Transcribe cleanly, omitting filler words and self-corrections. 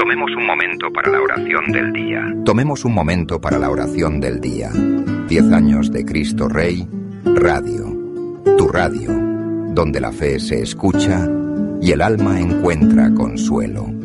tomemos un momento para la oración del día. Tomemos un momento para la oración del día. 10 años de Cristo Rey, Radio. Tu radio, donde la fe se escucha y el alma encuentra consuelo.